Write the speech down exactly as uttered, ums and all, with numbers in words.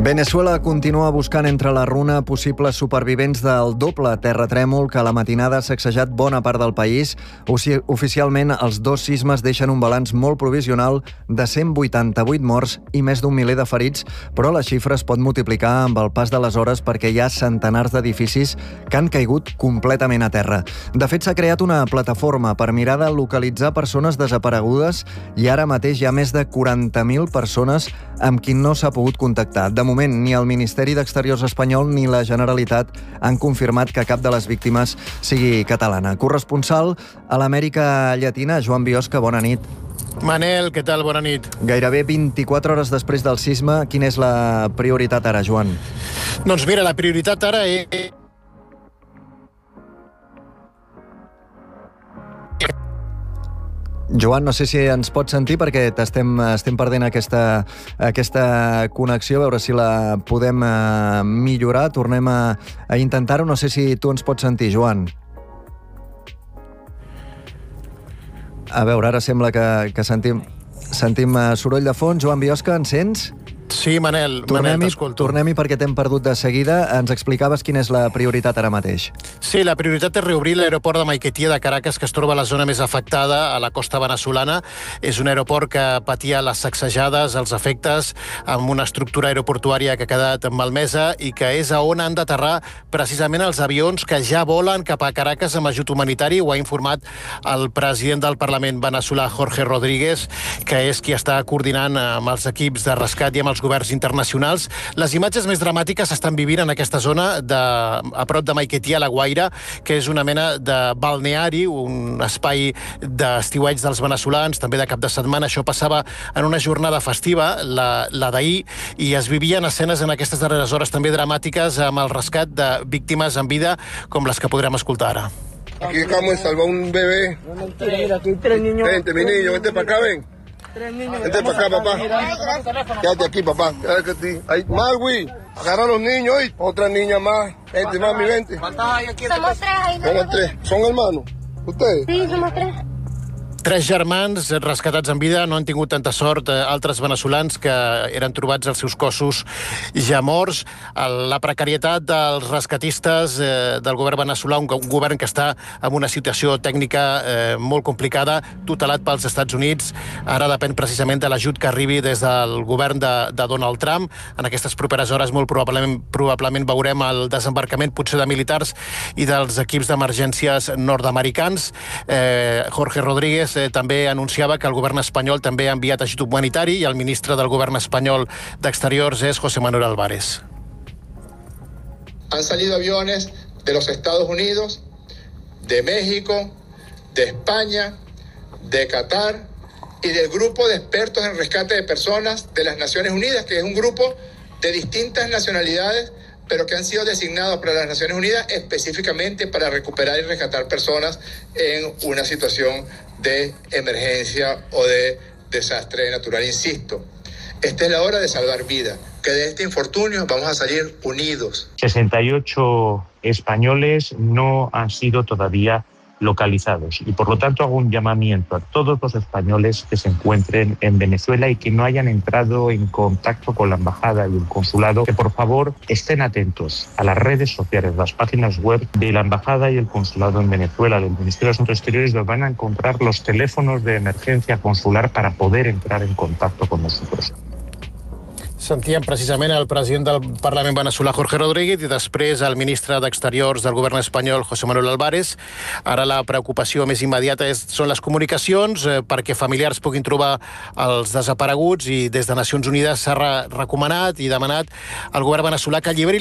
Veneçuela continua buscant entre la runa possibles supervivents del doble terratrèmol que a la matinada ha sacsejat bona part del país. Oficialment, els dos sismes deixen un balanç molt provisional de cent vuitanta-vuit morts i més d'un miler de ferits, però la xifra es pot multiplicar amb el pas de les hores perquè hi ha centenars d'edificis que han caigut completament a terra. De fet, s'ha creat una plataforma per mirar de localitzar persones desaparegudes i ara mateix hi ha més de quaranta mil persones amb qui no s'ha pogut contactar. De moment, ni el Ministeri d'Exteriors espanyol ni la Generalitat han confirmat que cap de les víctimes sigui catalana. Corresponsal a l'Amèrica Llatina, Joan Biosca, bona nit. Manel, què tal? Bona nit. Gairebé vint-i-quatre hores després del sisme, quina és la prioritat ara, Joan? Doncs mira, la prioritat ara és... Joan, no sé si ens pots sentir perquè t'estem estem perdent aquesta, aquesta connexió, a veure si la podem eh, millorar. Tornem a, a intentar-ho. No sé si tu ens pots sentir, Joan. A veure, ara sembla que, que sentim, sentim soroll de fons. Joan Biosca, ens sents? Sí, Manel, Manel t'escolto. Tornem-hi perquè t'hem perdut de seguida. Ens explicaves quina és la prioritat ara mateix. Sí, la prioritat és reobrir l'aeroport de Maiquetía de Caracas, que es troba a la zona més afectada, a la costa veneçolana. És un aeroport que patia les sacsejades, els efectes, amb una estructura aeroportuària que ha quedat malmesa i que és a on han d'aterrar precisament els avions que ja volen cap a Caracas amb ajut humanitari. Ho ha informat el president del Parlament veneçolà, Jorge Rodríguez, que és qui està coordinant amb els equips de rescat i amb els governs internacionals. Les imatges més dramàtiques s'estan vivint en aquesta zona de, a prop de Maiquetía, a la Guaira, que és una mena de balneari, un espai d'estiueig dels veneçolans, també de cap de setmana. Això passava en una jornada festiva, la, la d'ahir, i es vivien escenes en aquestes darreres hores també dramàtiques amb el rescat de víctimes en vida, com les que podrem escoltar ara. Aquí acabamos de salvar un bebé. Vente, mi niño, vente para acá, ven. Vente para acá, papá. Quédate aquí, papá. Quédate aquí. Ahí, Marwi, agarra a los niños hoy. Otra niña más. Vente, mami, vente. Somos tres ahí. Somos tres. ¿Son hermanos? ¿Ustedes? Sí, somos tres. Tres germans rescatats en vida, no han tingut tanta sort altres veneçolans que eren trobats els seus cossos ja morts. La precarietat dels rescatistes eh, del govern veneçolà, un, un govern que està en una situació tècnica eh, molt complicada, tutelat pels Estats Units. Ara depèn precisament de l'ajut que arribi des del govern de, de Donald Trump. En aquestes properes hores molt probablement, probablement veurem el desembarcament potser de militars i dels equips d'emergències nord-americans. Eh, Jorge Rodríguez Eh, també anunciava que el govern espanyol també ha enviat ajut humanitari i el ministre del govern espanyol d'Exteriors és José Manuel Álvarez. Han salido aviones de los Estados Unidos, de México, de España, de Qatar y del grupo de expertos en rescate de personas de las Naciones Unidas, que es un grupo de distintas nacionalidades, pero que han sido designados para las Naciones Unidas específicamente para recuperar y rescatar personas en una situación de emergencia o de desastre natural. Insisto, esta es la hora de salvar vidas, que de este infortunio vamos a salir unidos. sesenta y ocho españoles no han sido todavía localizados y por lo tanto hago un llamamiento a todos los españoles que se encuentren en Venezuela y que no hayan entrado en contacto con la embajada y el consulado, que por favor estén atentos a las redes sociales, las páginas web de la embajada y el consulado en Venezuela, del Ministerio de Asuntos Exteriores, donde van a encontrar los teléfonos de emergencia consular para poder entrar en contacto con nosotros. Sentíem precisament el president del Parlament veneçolà, Jorge Rodríguez, i després el ministre d'Exteriors del govern espanyol, José Manuel Álvarez. Ara la preocupació més immediata és, són les comunicacions eh, perquè familiars puguin trobar els desapareguts, i des de Nacions Unides s'ha re recomanat i demanat al govern veneçolà que alliberi